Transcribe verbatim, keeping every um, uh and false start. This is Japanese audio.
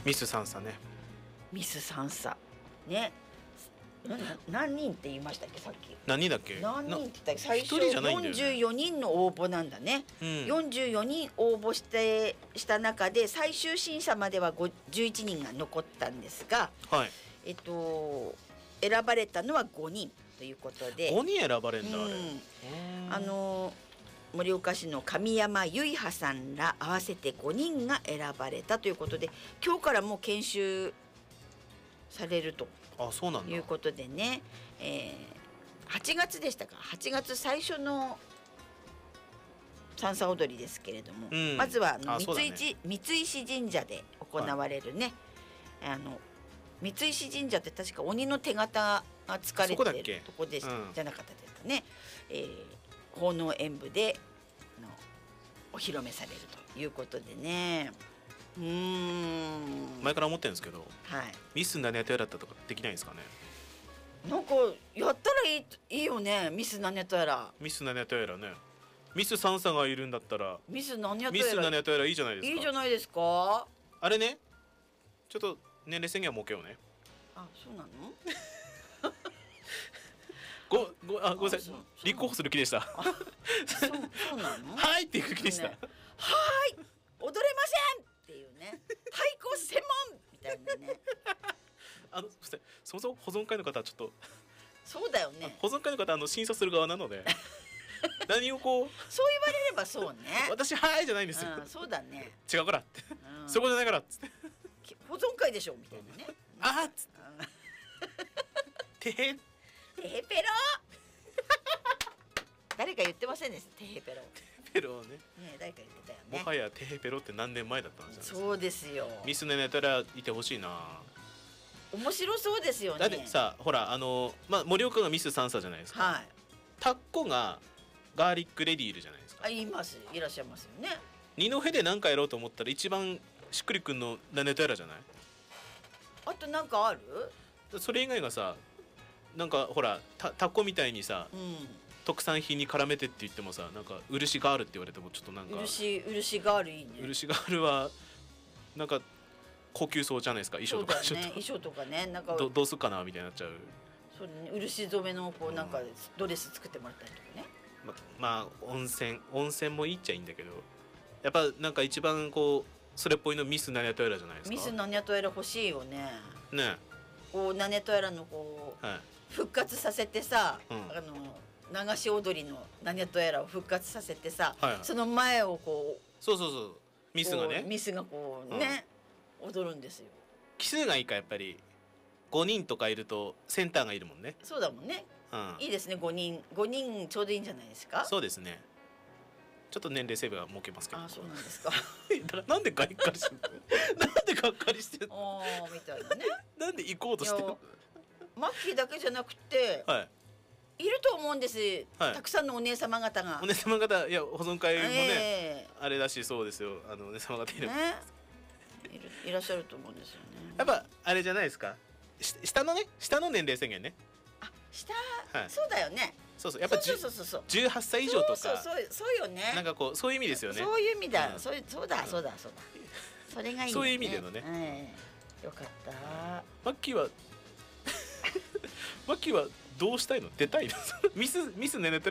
ミスさんさね。 ミスさんさね。なな何人って言いましたっけさっき。 何人だっけ？ 何人って言ったっけ最初一人じゃないんだよね。 よんじゅうよにんの応募なんだね、 うん、 よんじゅうよにん応募してした中で最終審査まではじゅういちにんが残ったんですが、 はい、 えっと選ばれたのはごにんということで、 ごにん選ばれるんだ、あれ。 うん、あの盛岡市の神山由依葉さんら合わせてごにんが選ばれたということで、今日からもう研修されるとあ、そうなんだ。 いうことでね、えー、はちがつでしたか、はちがつ最初のさんさ踊りですけれども、うん、まずはあの三石、ね、三石神社で行われるね、はい、あの三石神社って確か鬼の手形がつかれてるとこでした、うん、じゃなかったですかね、えー、奉納演舞でのお披露目されるということでね、うーん前から思ってるんですけど、 はい、 ミス何やとやらったとかできないんですかね。 なんかやったらいい、いいよね。ミス何やとやらミス何やとやらね。ミスさんさがいるんだったらミス何やとやらミス何やとやらいいじゃないですか。 いいじゃないですか。 あれね、ちょっと年齢制限は設けようね。 あ、そうなのごごあごめんなさい、立候補する気でした。 そうそうなのはいっていう気でした、ね、 はい踊れませんっていうね、太鼓専門みたいなね。 あのそもそも保存会の方はちょっとそうだよね、 保存会の方はあの審査する側なので何をこうそう言われればそうね私はいじゃないんですよ、 うん、そうだね、 違うからって、うん、そこじゃないからっつって保存会でしょみたいなね、 あっつっててへてへペロ誰か言ってませんでした、てへペロ。 てへペロね。ね、 誰か言ってたよね。 もはやてへペロって何年前だったんじゃないですか。 そうですよ。 ミスのネタらいてほしいな。 面白そうですよね。 だってさ、ほらあのまあ盛岡がミスさんさじゃないですか。はい。タッコがガーリックレディールじゃないですか。 あ、います、いらっしゃいますよね。 二戸で何かやろうと思ったら一番しっくりくんのネタやらじゃない。 あとなんかある？ それ以外がさ、なんかほらタッコみたいにさ、うん、特産品に絡めてって言ってもさ、なんか漆ガールって言われてもちょっとなんか漆漆ガールいいね。 漆ガールはなんか高級そうじゃないですか。衣装とかちょっと、ね、衣装とかね、なんかど, どうすっかなみたいになっちゃう。 そうね、漆染めのこうなんかドレス作ってもらったりとかね。 ま, まあ温泉温泉もいいっちゃいいんだけど、やっぱなんか一番こうそれっぽいのミスナニャトエラじゃないですか。 ミスナニャトエラ欲しいよね。 ね。 こうナニャトエラのこう、はい、復活させてさ、うん、あの流し踊りのナニャトエラを復活させてさ、はいはい、その前をこうそうそうそうミスがねミスがこうね、うん、踊るんですよ。 奇数がいいかやっぱりごにんとかいるとセンターがいるもんね。 そうだもんね、うん、いいですね。ごにんごにんちょうどいいんじゃないですか。 そうですね。ちょっと年齢制限は設けますけど。 あ、そうなんですか。 だからなんでがっかりしてるのなんでがっかりしてるのあみたいなね。 なんで行こうとしてるの。 マッキーだけじゃなくて、はい、いると思うんです、はい、たくさんのお姉様方が。 お姉様方、いや保存会もね、えー、あれだしそうですよ。あのお姉様方いる、ね、 いるいらっしゃると思うんですよね。 やっぱあれじゃないですか。下のね下の年齢制限ね。 あ、下、はい、そうだよね。 そうそう、やっぱじゅうはっさい以上とか、 そうそうそうそうよね。 なんかこうそういう意味ですよね。 そういう意味だ、うん、そういうそうだそうだそうだ。それがいい、ね。 そういう意味でのね。 えー、よかった。 マッキーはマッキーはどうしたいの？出たいの？ミスミスねね